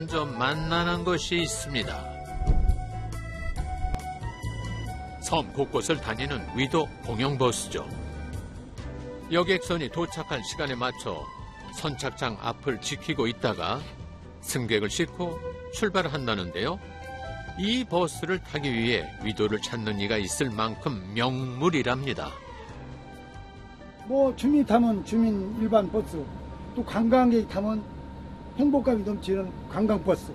좀 만나는 것이 있습니다. 섬 곳곳을 다니는 위도 공영버스죠. 여객선이 도착할 시간에 맞춰 선착장 앞을 지키고 있다가 승객을 싣고 출발을 한다는데요. 이 버스를 타기 위해 위도를 찾는 이가 있을 만큼 명물이랍니다. 뭐 주민 타면 주민 일반 버스, 또 관광객 타면 행복감이 넘치는 관광버스.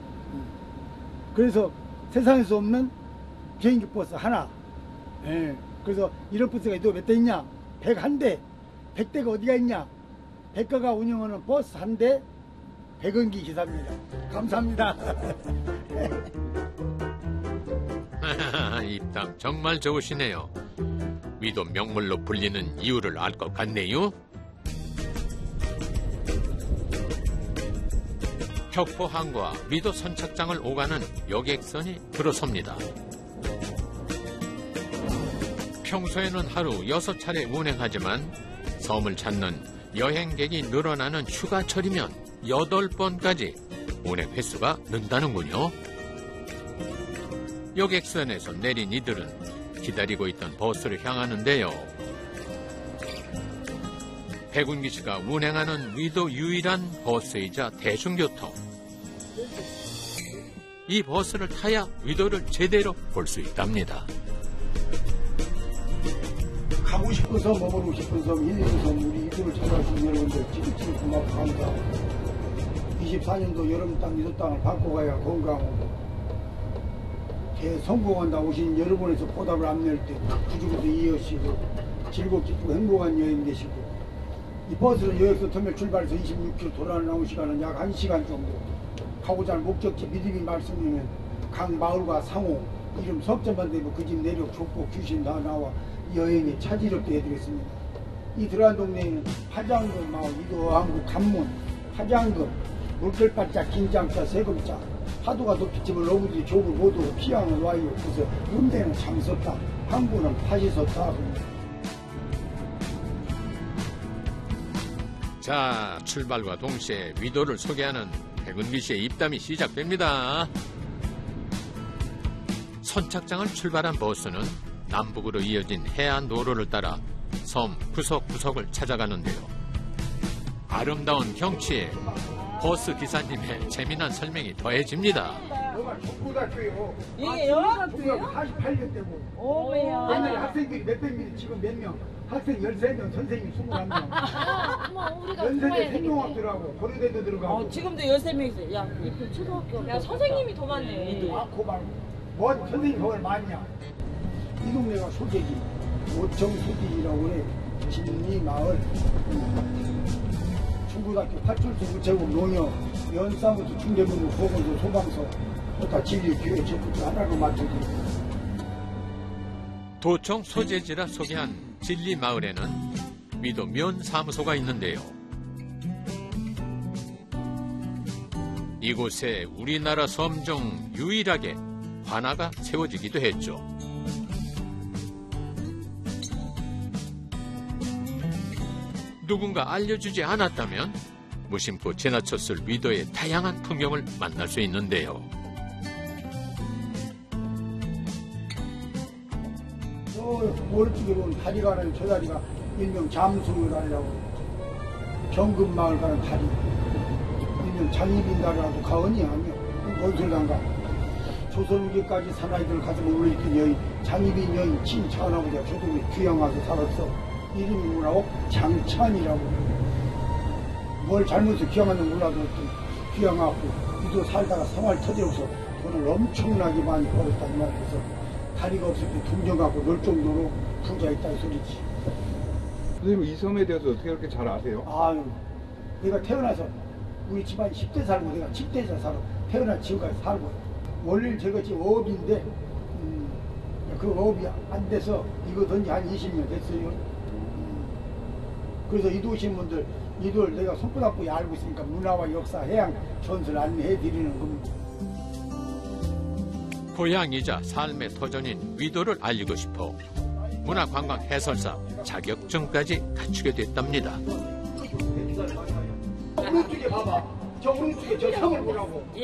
그래서 세상에서 없는 비행기 버스 하나. 예. 그래서 이런 버스가 또 몇 대 있냐? 101대. 100대가 어디가 있냐? 백가가 운영하는 버스 한 대, 백은기 기사입니다. 감사합니다. 입담 정말 좋으시네요. 위도 명물로 불리는 이유를 알 것 같네요. 격포항과 위도 선착장을 오가는 여객선이 들어섭니다. 평소에는 하루 6차례 운행하지만 섬을 찾는 여행객이 늘어나는 휴가철이면 8번까지 운행 횟수가 는다는군요. 여객선에서 내린 이들은 기다리고 있던 버스를 향하는데요. 백운기 씨가 운행하는 위도 유일한 버스이자 대중교통. 이 버스를 타야 위도를 제대로 볼 수 있답니다. 가고 싶은 섬, 머무르고 싶은 섬, 있는 섬, 우리 이들을 찾아주신 여러분들 찌릿찌릿 고맙고 감사합니다. 24년도 여름 땅, 위도 땅을 바꿔가야 건강하고 성공한다 오신 여러분에서 보답을 안 낼 때 부주고도 이어지고 즐겁게 행복한 여행 되시고, 이 버스는 여기서 터미널 출발해서 26km 돌아나온 시간은 약 1시간 정도. 가고자 하는 목적지 미리미 말씀이면 각 마을과 상호, 이름 석점만 되면 그 집 내력 족보 귀신 다 나와 여행에 차질없게 해드리겠습니다. 이 들어간 동네에는 화장금 마을, 위도 어항구 간문, 화장금, 물결바짝, 긴장자, 세금자, 파도가 높이지만 어부들이 족을 모두 피하는 와이어. 그래서 문대는 잠섰다, 항구는 팥이 섰다. 자, 출발과 동시에 위도를 소개하는 백은기 씨의 입담이 시작됩니다. 선착장을 출발한 버스는 남북으로 이어진 해안 도로를 따라 섬 구석구석을 찾아가는데요. 아름다운 경치에 버스 기사님의 재미난 설명이 더해집니다. 너가 중고등학교요. 이게요? 48년 때고. 오메야. 옛날에 학생들이 몇백 명, 지금 몇 명? 학생 13명, 선생님 21명. 연세대 생명학교라고 고려대도 들어가고. 지금도 13명 있어요. 야, 이 초등학교. 야, 선생님이 더 많네. 그 말고. 뭔 선생님이 더 많냐? 이 동네가 소재지. 오청소지라고 그래. 진리마을. 중고등학교, 파출소, 우체국, 농협, 연상부터 중대본부, 보건소, 소방서, 다 진리, 교회, 제품 하나로 맞춰서. 도청 소재지라 소개한 진리마을에는 위도 면사무소가 있는데요. 이곳에 우리나라 섬 중 유일하게 관아가 세워지기도 했죠. 누군가 알려주지 않았다면 무심코 지나쳤을 위도의 다양한 풍경을 만날 수 있는데요. 오른쪽에 보면 다리가 하나, 저 다리가 일명 잠수로 다리라고, 경금마을 가는 다리, 일명 장희빈다리라도 가언이 아니요. 뭔 소리 안 가. 조선 후기까지 사나이들 가슴을 울리던 여인, 장희빈 여인 친차은아버지가 저도 귀양 와서 살았어. 이름이 뭐라고? 장찬이라고. 뭘 잘못해서 귀양하는 몰라도 귀양하고, 이도 살다가 생활 터져서 돈을 엄청나게 많이 벌었다는 말이어서 다리가 없을 때 동정 갖고 놀 정도로 부자 있다는 소리지. 선생님, 이 섬에 대해서 어떻게 그렇게 잘 아세요? 아유, 내가 태어나서 우리 집안이 10대 살고 내가 10대에서 살아. 태어난 지금까지 살고. 원래는 제가 지금 어업인데 그 어업이 안 돼서 이거 던지 한 20년 됐어요. 그래서 이 도시 분들 이들 내가 손바닥보에 알고 있으니까 문화와 역사, 해양 전설 안내해 드리는 겁니다. 고향이자 삶의 터전인 위도를 알리고 싶어 문화관광 해설사 자격증까지 갖추게 됐답니다. 오른쪽에 봐봐. 저 오른쪽에 저 섬을 보라고.